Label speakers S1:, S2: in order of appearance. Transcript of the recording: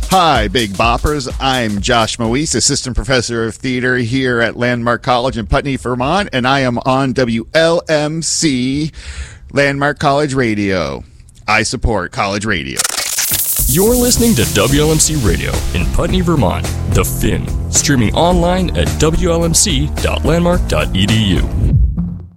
S1: Hi, Big Boppers. I'm Josh Moise, Assistant Professor of Theater here at Landmark College in Putney, Vermont, and I am on WLMC, Landmark College Radio. I support college radio.
S2: You're listening to WLMC Radio in Putney, Vermont, The Fin, streaming online at wlmc.landmark.edu.